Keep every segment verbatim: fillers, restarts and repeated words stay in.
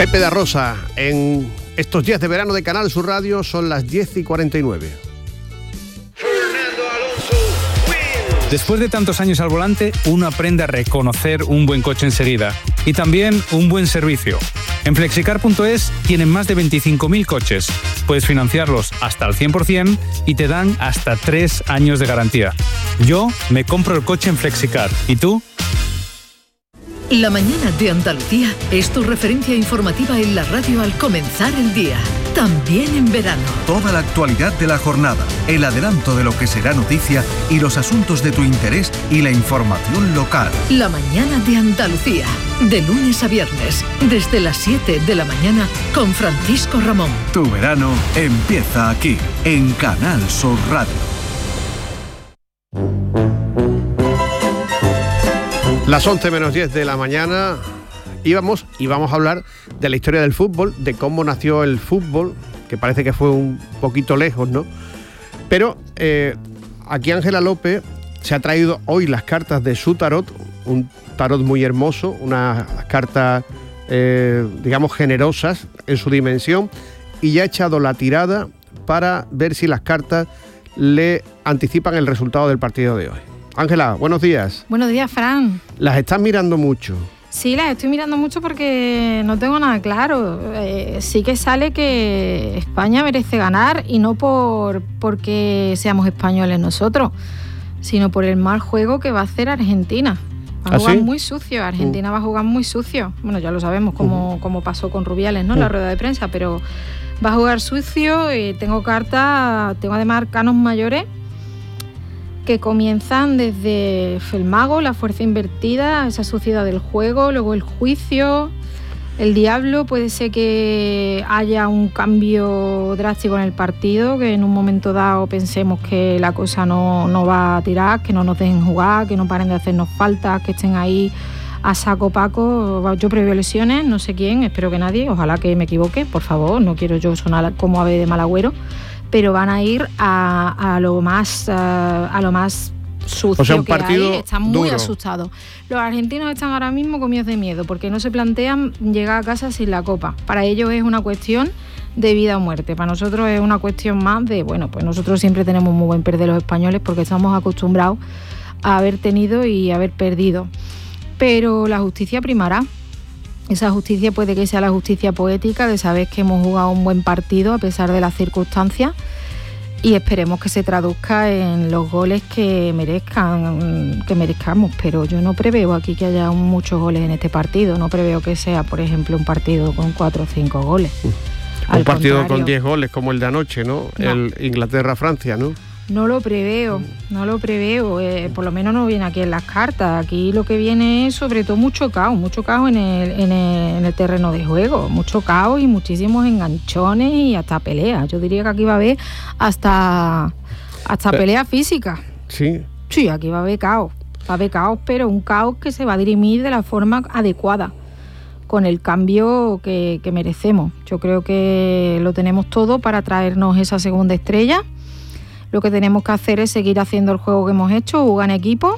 Pepe da Rosa, en estos días de verano de Canal Sur Radio son las diez y cuarenta y nueve. Después de tantos años al volante, uno aprende a reconocer un buen coche enseguida y también un buen servicio. En flexicar punto es tienen más de veinticinco mil coches. Puedes financiarlos hasta el cien por ciento y te dan hasta tres años de garantía. Yo me compro el coche en Flexicar. ¿Y tú? La mañana de Andalucía es tu referencia informativa en la radio al comenzar el día. También en verano. Toda la actualidad de la jornada, el adelanto de lo que será noticia y los asuntos de tu interés y la información local. La mañana de Andalucía, de lunes a viernes, desde las siete de la mañana con Francisco Ramón. Tu verano empieza aquí, en Canal Sur Radio. Las once menos diez de la mañana íbamos y vamos a hablar de la historia del fútbol, de cómo nació el fútbol, que parece que fue un poquito lejos, ¿no? Pero eh, aquí Ángela López se ha traído hoy las cartas de su tarot, un tarot muy hermoso, unas cartas, eh, digamos, generosas en su dimensión, y ya ha echado la tirada para ver si las cartas le anticipan el resultado del partido de hoy. Ángela, buenos días. Buenos días, Fran. ¿Las estás mirando mucho? Sí, las estoy mirando mucho porque no tengo nada claro. Eh, sí que sale que España merece ganar, y no por porque seamos españoles nosotros, sino por el mal juego que va a hacer Argentina. Va a jugar ¿Ah, sí? muy sucio. Argentina uh. va a jugar muy sucio. Bueno, ya lo sabemos cómo, uh. cómo pasó con Rubiales, ¿no? En uh. la rueda de prensa, pero va a jugar sucio. Y tengo cartas, tengo además arcanos mayores que comienzan desde el mago, la fuerza invertida, esa suciedad del juego, luego el juicio, el diablo. Puede ser que haya un cambio drástico en el partido, que en un momento dado pensemos que la cosa no, no va a tirar, que no nos dejen jugar, que no paren de hacernos faltas, que estén ahí a saco paco. Yo preveo lesiones, no sé quién, espero que nadie, ojalá que me equivoque, por favor, no quiero yo sonar como ave de mal agüero, pero van a ir a, a lo más a, a lo más sucio, o sea, un que partido hay. Están muy duro. Asustados. Los argentinos están ahora mismo comidos de miedo porque no se plantean llegar a casa sin la copa. Para ellos es una cuestión de vida o muerte. Para nosotros es una cuestión más de, bueno, pues nosotros siempre tenemos muy buen perder los españoles porque estamos acostumbrados a haber tenido y haber perdido. Pero la justicia primará. Esa justicia puede que sea la justicia poética de saber que hemos jugado un buen partido a pesar de las circunstancias, y esperemos que se traduzca en los goles que merezcan, que merezcamos. Pero yo no preveo aquí que haya muchos goles en este partido. No preveo que sea, por ejemplo, un partido con cuatro o cinco goles. Un Al partido contrario. Con diez goles como el de anoche, ¿no? no. El Inglaterra-Francia, ¿no? No lo preveo, no lo preveo, eh, por lo menos no viene aquí en las cartas. Aquí lo que viene es sobre todo mucho caos, mucho caos en el, en el, en el terreno de juego, mucho caos y muchísimos enganchones y hasta peleas. Yo diría que aquí va a haber hasta, hasta peleas físicas. Sí. Sí, aquí va a haber caos, va a haber caos, pero un caos que se va a dirimir de la forma adecuada, con el cambio que, que merecemos. Yo creo que lo tenemos todo para traernos esa segunda estrella. Lo que tenemos que hacer es seguir haciendo el juego que hemos hecho, jugar en equipo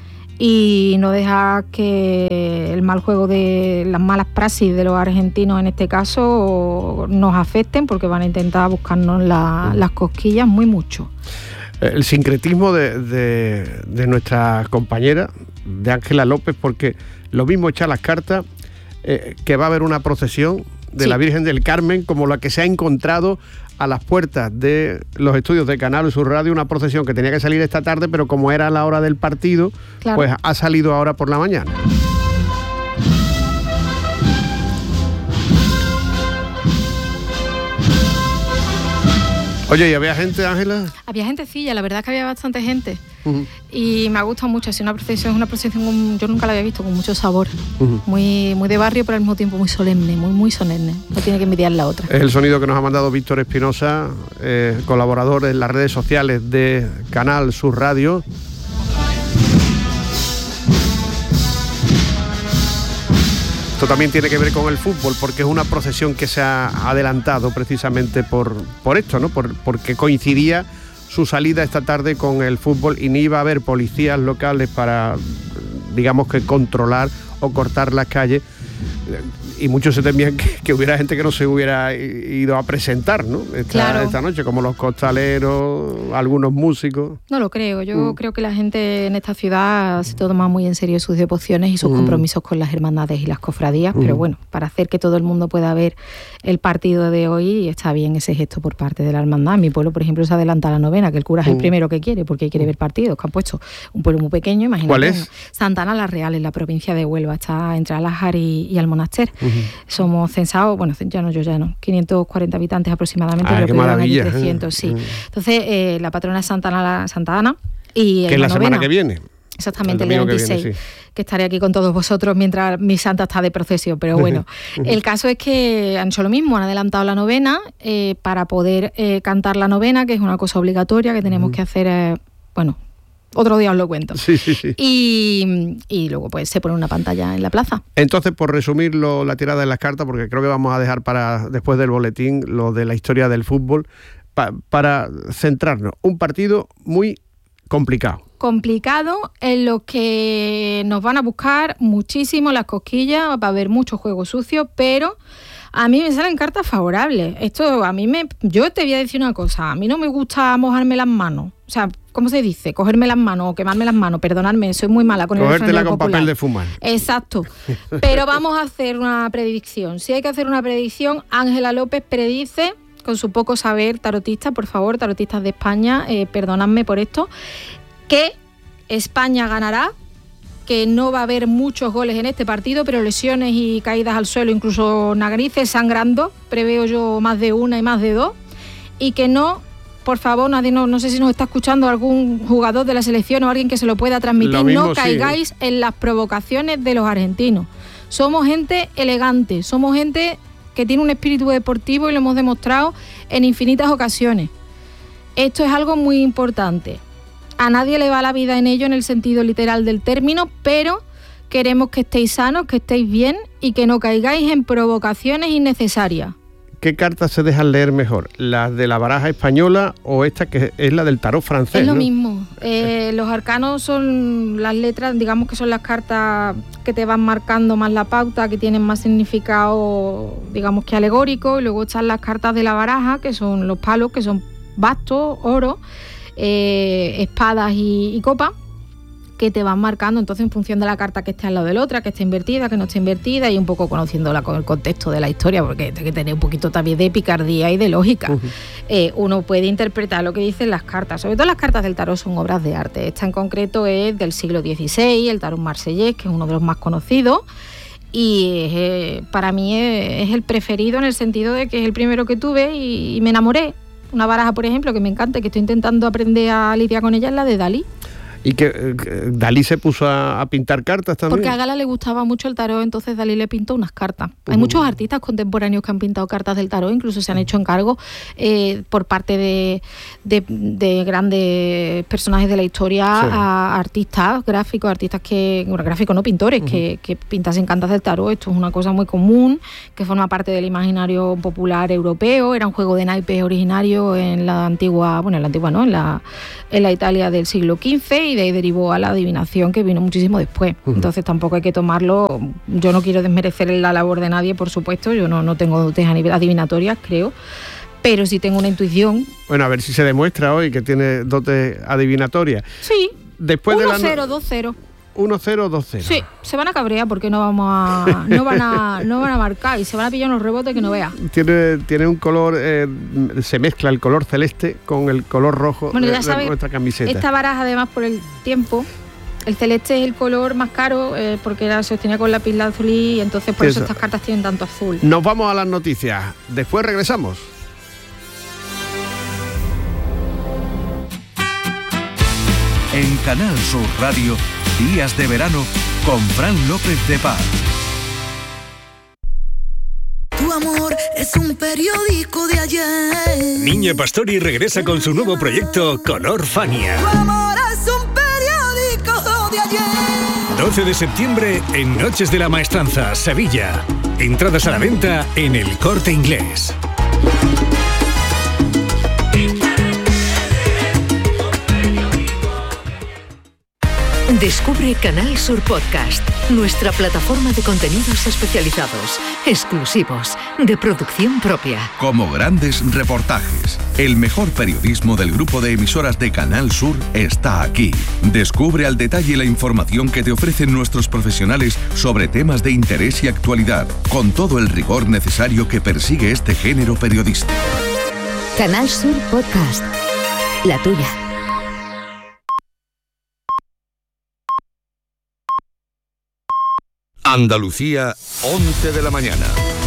y no dejar que el mal juego de las malas praxis de los argentinos en este caso nos afecten, porque van a intentar buscarnos la, las cosquillas muy mucho. El sincretismo de, de, de nuestra compañera, de Ángela López, porque lo mismo echa las cartas eh, que va a haber una procesión de sí. la Virgen del Carmen, como la que se ha encontrado a las puertas de los estudios de Canal Sur Radio, una procesión que tenía que salir esta tarde, pero como era la hora del partido, claro, pues ha salido ahora por la mañana. Oye, ¿y había gente, Ángela? Había gentecilla, la verdad es que había bastante gente. Uh-huh. Y me ha gustado mucho. Es una procesión, es una procesión con, yo nunca la había visto, con mucho sabor. Uh-huh. Muy, muy de barrio, pero al mismo tiempo muy solemne, muy, muy solemne. No tiene que envidiar la otra. Es el sonido que nos ha mandado Víctor Espinosa, eh, colaborador en las redes sociales de Canal Sur Radio. Esto también tiene que ver con el fútbol, porque es una procesión que se ha adelantado precisamente por, por esto, ¿no? Por, porque coincidía su salida esta tarde con el fútbol y ni iba a haber policías locales para, digamos que controlar o cortar las calles. y muchos se temían que, que hubiera gente que no se hubiera ido a presentar, ¿no? Esta, claro. esta noche, como los costaleros, algunos músicos. No lo creo, yo Mm. creo que la gente en esta ciudad se toma muy en serio sus devociones y sus Mm. compromisos con las hermandades y las cofradías, Mm. pero bueno, para hacer que todo el mundo pueda ver el partido de hoy, está bien ese gesto por parte de la hermandad. En mi pueblo, por ejemplo, se adelanta la novena, que el cura es el Mm. primero que quiere, porque quiere ver partidos, que han puesto un pueblo muy pequeño, imagínate. ¿Cuál es? Santa Ana la Real, en la provincia de Huelva, está entre Alájar y, y Almonaster. Uh-huh. Somos censados, bueno, ya no, yo ya no, quinientos cuarenta habitantes aproximadamente, ah, pero qué que maravilla, allí trescientos, ¿eh? sí. Entonces, eh, la patrona es Santa Ana, Santa Ana, y que es la novena, semana que viene. Exactamente, el, el día que veintiséis, viene, sí. que estaré aquí con todos vosotros mientras mi santa está de procesión, pero bueno, el caso es que han hecho lo mismo, han adelantado la novena eh, para poder eh, cantar la novena, que es una cosa obligatoria que tenemos uh-huh. que hacer, eh, bueno, otro día os lo cuento. Sí, sí, sí. Y, y luego pues se pone una pantalla en la plaza. Entonces, por resumirlo, la tirada de las cartas, porque creo que vamos a dejar para después del boletín lo de la historia del fútbol, pa, para centrarnos, un partido muy complicado. Complicado, en lo que nos van a buscar muchísimo las cosquillas, va a haber mucho juego sucio, pero a mí me salen cartas favorables. Esto a mí me... Yo te voy a decir una cosa, a mí no me gusta mojarme las manos. O sea, ¿cómo se dice? Cogerme las manos o quemarme las manos, perdonadme, soy muy mala con el Cogértela con popular. Papel de fumar. Exacto. Pero vamos a hacer una predicción. Si hay que hacer una predicción, Ángela López predice, con su poco saber tarotista, por favor, tarotistas de España, eh, perdonadme por esto, que España ganará, que no va a haber muchos goles en este partido, pero lesiones y caídas al suelo, incluso narices sangrando, preveo yo más de una y más de dos, y que no, por favor, nadie, no, no sé si nos está escuchando algún jugador de la selección o alguien que se lo pueda transmitir, mismo, no caigáis sí, ¿eh? en las provocaciones de los argentinos. Somos gente elegante, somos gente que tiene un espíritu deportivo y lo hemos demostrado en infinitas ocasiones. Esto es algo muy importante. A nadie le va la vida en ello en el sentido literal del término, pero queremos que estéis sanos, que estéis bien y que no caigáis en provocaciones innecesarias. ¿Qué cartas se dejan leer mejor? ¿Las de la baraja española o esta que es la del tarot francés? Es lo ¿no? mismo. Eh, los arcanos son las letras, digamos que son las cartas que te van marcando más la pauta, que tienen más significado, digamos que alegórico, y luego están las cartas de la baraja, que son los palos, que son bastos, oro, Eh, espadas y, y copas, que te van marcando entonces en función de la carta que esté al lado de la otra, que esté invertida, que no esté invertida, y un poco conociéndola con el contexto de la historia, porque hay que tener un poquito también de picardía y de lógica. Uh-huh. Eh, uno puede interpretar lo que dicen las cartas, sobre todo las cartas del tarot son obras de arte. Esta en concreto es del siglo dieciséis, el tarot marsellés, que es uno de los más conocidos, y es, eh, para mí es, es el preferido en el sentido de que es el primero que tuve y, y me enamoré. Una baraja, por ejemplo, que me encanta, que estoy intentando aprender a lidiar con ella, es la de Dalí. ¿Y que, que Dalí se puso a, a pintar cartas también? Porque a Gala le gustaba mucho el tarot, entonces Dalí le pintó unas cartas. Uh-huh. Hay muchos artistas contemporáneos que han pintado cartas del tarot, incluso se han hecho encargos eh, por parte de, de, de grandes personajes de la historia, sí, a artistas gráficos, artistas que, bueno, gráficos no, pintores, uh-huh, que, que pintasen cartas del tarot. Esto es una cosa muy común, que forma parte del imaginario popular europeo. Era un juego de naipes originario en la antigua, bueno, en la antigua no, en la, en la Italia del siglo quince, y de ahí derivó a la adivinación, que vino muchísimo después. Uh-huh. Entonces tampoco hay que tomarlo, yo no quiero desmerecer la labor de nadie, por supuesto, yo no, no tengo dotes adivinatorias, creo, pero sí tengo una intuición. Bueno, a ver si se demuestra hoy que tiene dotes adivinatorias. Sí, después uno de cero, la... dos cero. uno cero, dos cero. Sí, se van a cabrear porque no vamos a no van a no van a marcar y se van a pillar unos rebotes que no veas. Tiene tiene un color, eh, se mezcla el color celeste con el color rojo, bueno, de, ya sabes, de nuestra camiseta. Esta baraja, además, por el tiempo, el celeste es el color más caro, eh, porque era, se obtenía con lápiz lazuli, y entonces por eso, eso estas cartas tienen tanto azul. Nos vamos a las noticias, después regresamos. En Canal Sur Radio, Días de Verano con Fran López de Paz. Tu amor es un periódico de ayer. Niña Pastori regresa con su nuevo proyecto Color Fania. Tu amor es un periódico de ayer. doce de septiembre en Noches de la Maestranza, Sevilla. Entradas a la venta en El Corte Inglés. Descubre Canal Sur Podcast, nuestra plataforma de contenidos especializados, exclusivos, de producción propia. Como grandes reportajes, el mejor periodismo del grupo de emisoras de Canal Sur está aquí. Descubre al detalle la información que te ofrecen nuestros profesionales sobre temas de interés y actualidad, con todo el rigor necesario que persigue este género periodístico. Canal Sur Podcast, la tuya. Andalucía, once de la mañana.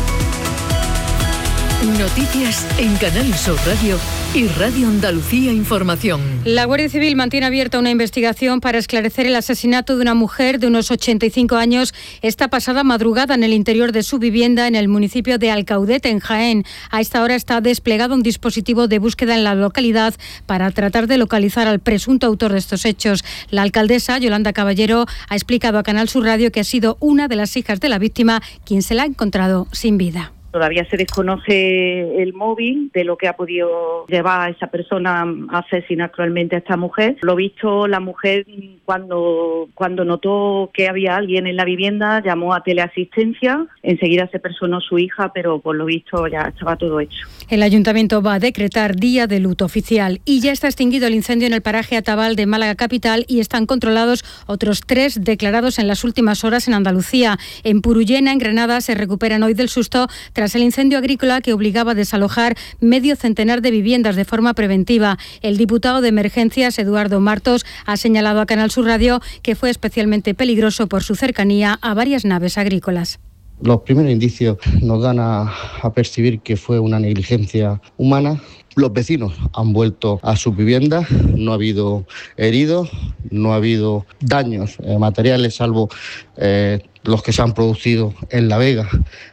Noticias en Canal Sur Radio y Radio Andalucía Información. La Guardia Civil mantiene abierta una investigación para esclarecer el asesinato de una mujer de unos ochenta y cinco años esta pasada madrugada en el interior de su vivienda en el municipio de Alcaudete, en Jaén. A esta hora está desplegado un dispositivo de búsqueda en la localidad para tratar de localizar al presunto autor de estos hechos. La alcaldesa, Yolanda Caballero, ha explicado a Canal Sur Radio que ha sido una de las hijas de la víctima quien se la ha encontrado sin vida. Todavía se desconoce el móvil de lo que ha podido llevar a esa persona a asesinar actualmente a esta mujer. Lo visto, la mujer cuando, cuando notó que había alguien en la vivienda llamó a teleasistencia, enseguida se personó su hija, pero por lo visto ya estaba todo hecho. El ayuntamiento va a decretar día de luto oficial y ya está extinguido el incendio en el paraje Atabal de Málaga capital y están controlados otros tres declarados en las últimas horas en Andalucía. En Purullena, en Granada, se recuperan hoy del susto tras el incendio agrícola que obligaba a desalojar medio centenar de viviendas de forma preventiva. El diputado de Emergencias, Eduardo Martos, ha señalado a Canal Sur Radio que fue especialmente peligroso por su cercanía a varias naves agrícolas. Los primeros indicios nos dan a, a percibir que fue una negligencia humana. Los vecinos han vuelto a sus viviendas, no ha habido heridos, no ha habido daños eh, materiales, salvo eh, los que se han producido en La Vega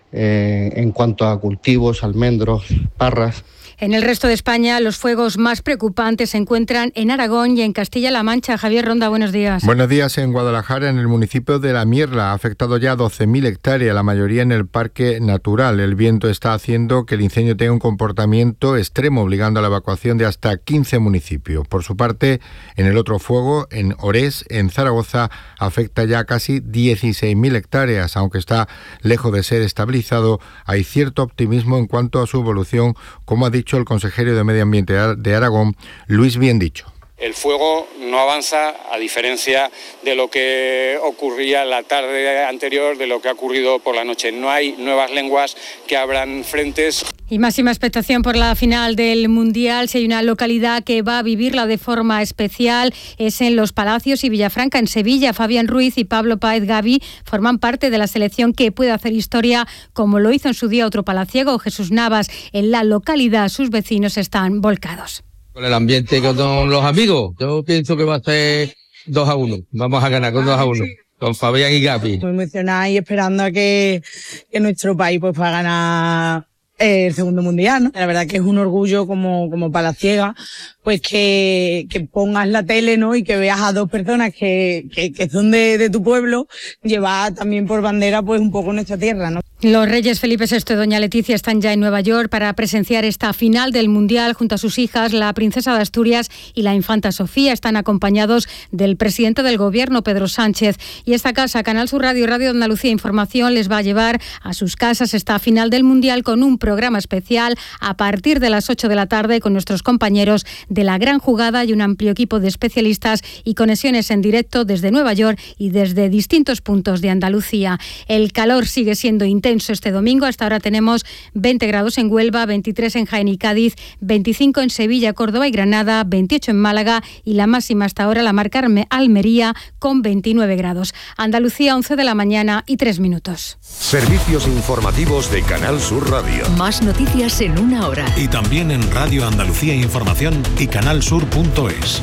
eh, en cuanto a cultivos, almendros, parras. En el resto de España, los fuegos más preocupantes se encuentran en Aragón y en Castilla-La Mancha. Javier Ronda, buenos días. Buenos días. En Guadalajara, en el municipio de La Mierla, ha afectado ya doce mil hectáreas, la mayoría en el Parque Natural. El viento está haciendo que el incendio tenga un comportamiento extremo, obligando a la evacuación de hasta quince municipios. Por su parte, en el otro fuego, en Orés, en Zaragoza, afecta ya casi dieciséis mil hectáreas. Aunque está lejos de ser estabilizado, hay cierto optimismo en cuanto a su evolución, como ha dicho el consejero de Medio Ambiente de Aragón, Luis Biendicho. El fuego no avanza, a diferencia de lo que ocurría la tarde anterior, de lo que ha ocurrido por la noche. No hay nuevas lenguas que abran frentes. Y máxima expectación por la final del Mundial. Si hay una localidad que va a vivirla de forma especial, es en Los Palacios y Villafranca, en Sevilla. Fabián Ruiz y Pablo Páez Gavi forman parte de la selección que puede hacer historia, como lo hizo en su día otro palaciego, Jesús Navas. En la localidad sus vecinos están volcados. Con el ambiente con los amigos, yo pienso que va a ser dos a uno. Vamos a ganar con dos a uno. Con Fabián y Gavi. Muy emocionada y esperando a que, que nuestro país pues pueda ganar el segundo mundial, ¿no? La verdad que es un orgullo como, como palaciega, pues que, que pongas la tele, ¿no? Y que veas a dos personas que, que, que son de, de tu pueblo, llevar también por bandera pues un poco nuestra tierra, ¿no? Los reyes Felipe sexto y doña Leticia están ya en Nueva York para presenciar esta final del Mundial junto a sus hijas, la princesa de Asturias y la infanta Sofía. Están acompañados del presidente del gobierno, Pedro Sánchez. Y esta casa, Canal Sur Radio y Radio Andalucía Información, les va a llevar a sus casas esta final del Mundial con un programa especial a partir de las ocho de la tarde con nuestros compañeros de La Gran Jugada y un amplio equipo de especialistas y conexiones en directo desde Nueva York y desde distintos puntos de Andalucía. El calor sigue siendo intenso este domingo. Hasta ahora tenemos veinte grados en Huelva, veintitrés en Jaén y Cádiz, veinticinco en Sevilla, Córdoba y Granada, veintiocho en Málaga y la máxima hasta ahora la marca Almería con veintinueve grados. Andalucía, once de la mañana y tres minutos. Servicios informativos de Canal Sur Radio. Más noticias en una hora. Y también en Radio Andalucía Información y canalsur punto es.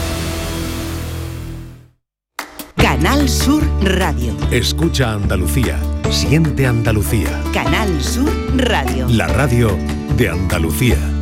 Canal Sur Radio. Escucha Andalucía. Siente Andalucía. Canal Sur Radio. La radio de Andalucía.